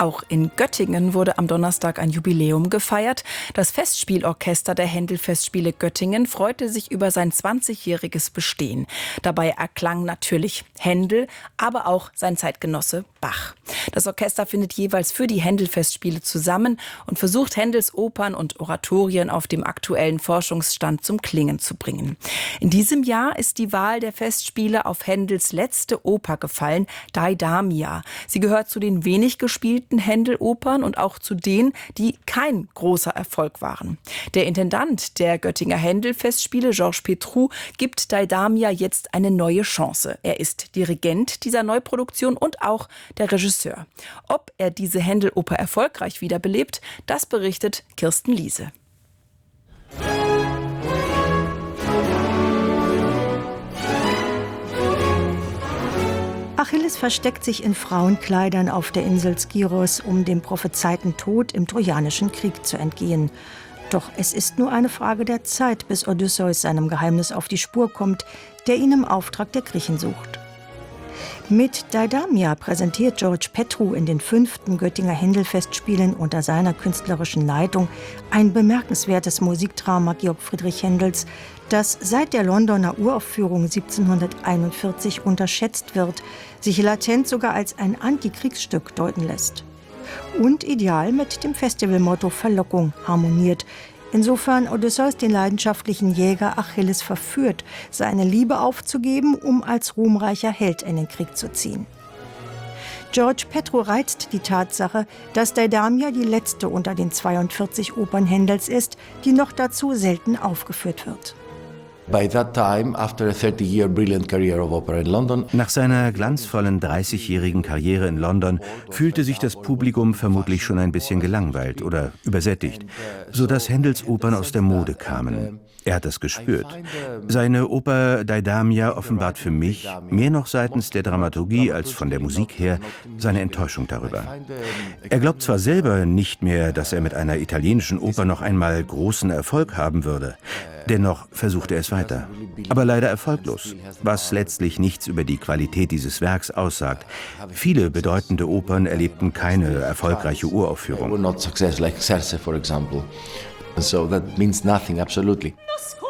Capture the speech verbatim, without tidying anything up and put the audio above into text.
Auch in Göttingen wurde am Donnerstag ein Jubiläum gefeiert. Das Festspielorchester der Händel-Festspiele Göttingen freute sich über sein zwanzigjähriges Bestehen. Dabei erklang natürlich Händel, aber auch sein Zeitgenosse Bach. Das Orchester findet jeweils für die Händel-Festspiele zusammen und versucht, Händels Opern und Oratorien auf dem aktuellen Forschungsstand zum Klingen zu bringen. In diesem Jahr ist die Wahl der Festspiele auf Händels letzte Oper gefallen, Deidamia. Sie gehört zu den wenig gespielten Händel-Opern und auch zu denen, die kein großer Erfolg waren. Der Intendant der Göttinger Händel-Festspiele, Georges Petrou, gibt Deidamia jetzt eine neue Chance. Er ist Dirigent dieser Neuproduktion und auch der Regisseur. Ob er diese Händel-Oper erfolgreich wiederbelebt, das berichtet Kirsten Liese. Achilles versteckt sich in Frauenkleidern auf der Insel Skiros, um dem prophezeiten Tod im Trojanischen Krieg zu entgehen. Doch es ist nur eine Frage der Zeit, bis Odysseus seinem Geheimnis auf die Spur kommt, der ihn im Auftrag der Griechen sucht. Mit Deidamia präsentiert Georges Petrou in den fünften Göttinger Händel-Festspielen unter seiner künstlerischen Leitung ein bemerkenswertes Musikdrama Georg Friedrich Händels, das seit der Londoner Uraufführung siebzehnhunderteinundvierzig unterschätzt wird, sich latent sogar als ein Antikriegsstück deuten lässt. Und ideal mit dem Festivalmotto Verlockung harmoniert. Insofern Odysseus den leidenschaftlichen Jäger Achilles verführt, seine Liebe aufzugeben, um als ruhmreicher Held in den Krieg zu ziehen. Georges Petrou reizt die Tatsache, dass Deidamia die letzte unter den zweiundvierzig Opern Händels ist, die noch dazu selten aufgeführt wird. Nach seiner glanzvollen dreißigjährigen Karriere in London fühlte sich das Publikum vermutlich schon ein bisschen gelangweilt oder übersättigt, sodass Händels Opern aus der Mode kamen. Er hat das gespürt. Seine Oper Deidamia offenbart für mich, mehr noch seitens der Dramaturgie als von der Musik her, seine Enttäuschung darüber. Er glaubt zwar selber nicht mehr, dass er mit einer italienischen Oper noch einmal großen Erfolg haben würde. Dennoch versucht er es weiter. Aber leider erfolglos, was letztlich nichts über die Qualität dieses Werks aussagt. Viele bedeutende Opern erlebten keine erfolgreiche Uraufführung. So that means nothing, absolutely.